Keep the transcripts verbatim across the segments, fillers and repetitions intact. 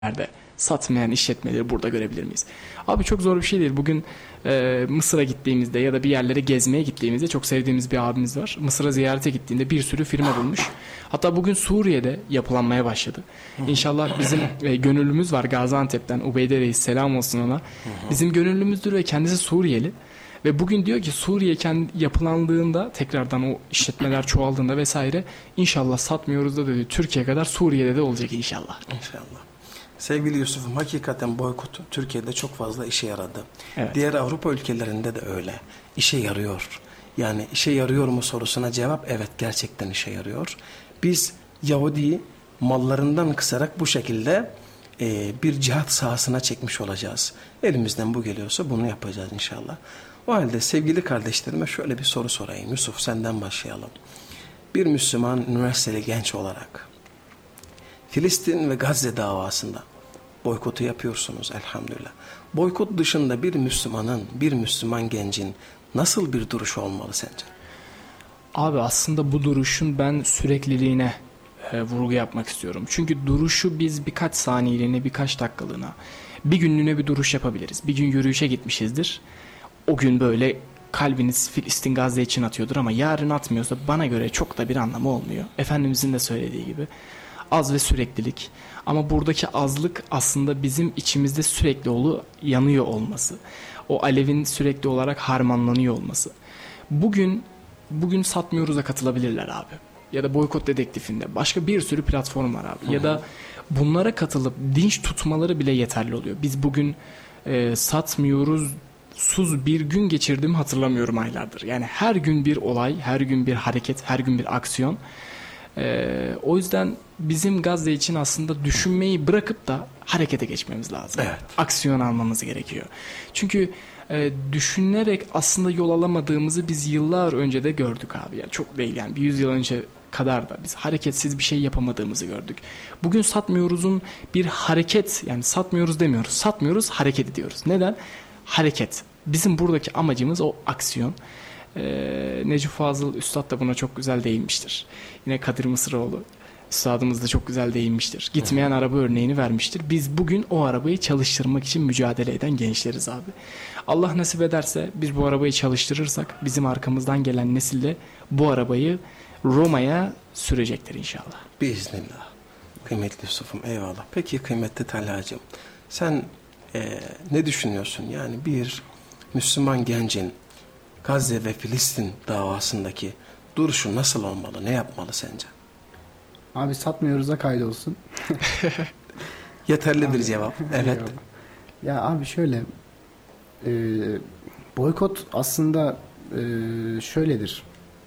Nerede satmayan işletmeleri burada görebilir miyiz? Abi çok zor bir şey değil. Bugün e, Mısır'a gittiğimizde ya da bir yerlere gezmeye gittiğimizde çok sevdiğimiz bir abimiz var. Mısır'a ziyarete gittiğinde bir sürü firma bulmuş. Hatta bugün Suriye'de yapılanmaya başladı. İnşallah bizim e, gönüllümüz var Gaziantep'ten. Ubeyde Reis, selam olsun ona. Bizim gönüllümüzdür ve kendisi Suriyeli. Ve bugün diyor ki Suriye kendi yapılandığında, tekrardan o işletmeler çoğaldığında vesaire, inşallah satmıyoruz da dedi. Türkiye kadar Suriye'de de olacak inşallah. İnşallah. Sevgili Yusuf'um, hakikaten boykot Türkiye'de çok fazla işe yaradı. Evet. Diğer Avrupa ülkelerinde de öyle. İşe yarıyor. Yani işe yarıyor mu sorusuna cevap evet, gerçekten işe yarıyor. Biz Yahudi'yi mallarından kısarak bu şekilde e, bir cihat sahasına çekmiş olacağız. Elimizden bu geliyorsa bunu yapacağız inşallah. O halde sevgili kardeşlerime şöyle bir soru sorayım. Yusuf, senden başlayalım. Bir Müslüman üniversiteli genç olarak Filistin ve Gazze davasında boykotu yapıyorsunuz elhamdülillah. Boykot dışında bir Müslümanın, bir Müslüman gencin nasıl bir duruşu olmalı sence? Abi aslında bu duruşun ben sürekliliğine e, vurgu yapmak istiyorum. Çünkü duruşu biz birkaç saniyeliğine, birkaç dakikalığına, bir günlüğüne bir duruş yapabiliriz. Bir gün yürüyüşe gitmişizdir. O gün böyle kalbiniz Filistin Gazze için atıyordur ama yarın atmıyorsa bana göre çok da bir anlamı olmuyor. Efendimizin de söylediği gibi. Az ve süreklilik. Ama buradaki azlık aslında bizim içimizde sürekli olu yanıyor olması. O alevin sürekli olarak harmanlanıyor olması. Bugün bugün satmıyoruz'a katılabilirler abi. Ya da boykot dedektifinde başka bir sürü platform var abi. Hı hı. Ya da bunlara katılıp dinç tutmaları bile yeterli oluyor. Biz bugün e, satmıyoruz suz bir gün geçirdiğimi hatırlamıyorum aylardır. Yani her gün bir olay, her gün bir hareket, her gün bir aksiyon. Ee, o yüzden bizim Gazze için aslında düşünmeyi bırakıp da harekete geçmemiz lazım. Evet. Aksiyon almamız gerekiyor. Çünkü e, düşünerek aslında yol alamadığımızı biz yıllar önce de gördük abi. Yani çok değil, yani bir yüz yıl önce kadar da biz hareketsiz bir şey yapamadığımızı gördük. Bugün satmıyoruz'un bir hareket, yani satmıyoruz demiyoruz. Satmıyoruz, hareket ediyoruz. Neden? Hareket. Bizim buradaki amacımız o aksiyon. Ee, Necip Fazıl Üstad da buna çok güzel değinmiştir. Yine Kadir Mısıroğlu Üstadımız da çok güzel değinmiştir. Gitmeyen araba örneğini vermiştir. Biz bugün o arabayı çalıştırmak için mücadele eden gençleriz abi. Allah nasip ederse biz bu arabayı çalıştırırsak bizim arkamızdan gelen nesil de bu arabayı Roma'ya sürecektir inşallah. Biiznillah. Kıymetli Yusuf'um, eyvallah. Peki kıymetli Talha'cığım, sen e, ne düşünüyorsun? Yani bir Müslüman gencin Gazze ve Filistin davasındaki duruşu nasıl olmalı? Ne yapmalı sence? Abi satmıyoruz'a kaydolsun. Yeterli abi, bir cevap. Evet. Ya abi şöyle, e, boykot aslında e, şöyledir.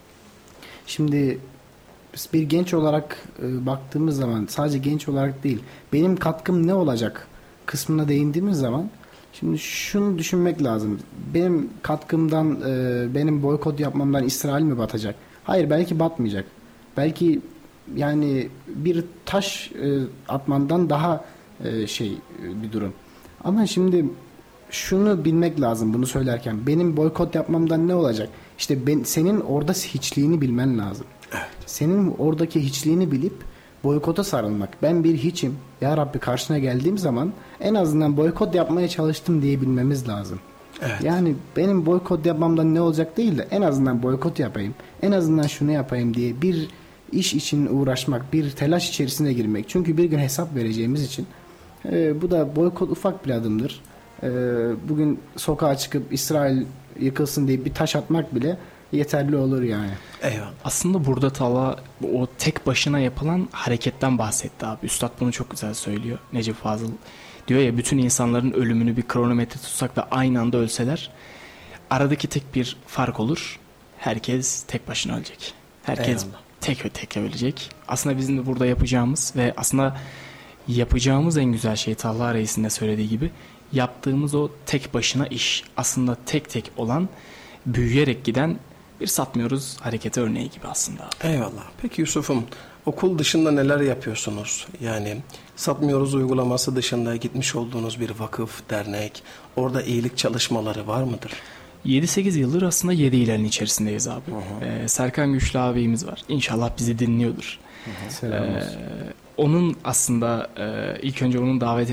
Şimdi bir genç olarak e, baktığımız zaman, sadece genç olarak değil, benim katkım ne olacak kısmına değindiğimiz zaman, şimdi şunu düşünmek lazım. Benim katkımdan, e, benim boykot yapmamdan İsrail mi batacak? Hayır, belki batmayacak. Belki yani bir taş e, atmandan daha e, şey e, bir durum. Ama şimdi şunu bilmek lazım bunu söylerken. Benim boykot yapmamdan ne olacak? İşte ben, senin orada hiçliğini bilmen lazım. Evet. Senin oradaki hiçliğini bilip boykota sarılmak. Ben bir hiçim. Ya Rabbi, karşına geldiğim zaman en azından boykot yapmaya çalıştım diyebilmemiz lazım. Evet. Yani benim boykot yapmamdan ne olacak değil de en azından boykot yapayım. En azından şunu yapayım diye bir iş için uğraşmak, bir telaş içerisine girmek. Çünkü bir gün hesap vereceğimiz için. E, bu da boykot ufak bir adımdır. E, bugün sokağa çıkıp İsrail yıkılsın diye bir taş atmak bile yeterli olur yani. Eyvallah. Aslında burada Talha o tek başına yapılan hareketten bahsetti abi. Üstad bunu çok güzel söylüyor. Necip Fazıl diyor ya, bütün insanların ölümünü bir kronometre tutsak ve aynı anda ölseler, aradaki tek bir fark olur. Herkes tek başına ölecek. Herkes Eyvallah. tek tek ölecek. Aslında bizim de burada yapacağımız ve aslında yapacağımız en güzel şey, Talha Reis'in de söylediği gibi, yaptığımız o tek başına iş. Aslında tek tek olan, büyüyerek giden bir satmıyoruz hareketi örneği gibi aslında. Eyvallah. Peki Yusuf'um, okul dışında neler yapıyorsunuz? Yani satmıyoruz uygulaması dışında gitmiş olduğunuz bir vakıf, dernek, orada iyilik çalışmaları var mıdır? yedi sekiz yıldır aslında yedi ilerin içerisindeyiz abi. Hı hı. Ee, Serkan Güçlü abimiz var. İnşallah bizi dinliyordur. Selam olsun. Ee, onun aslında e, ilk önce onun davet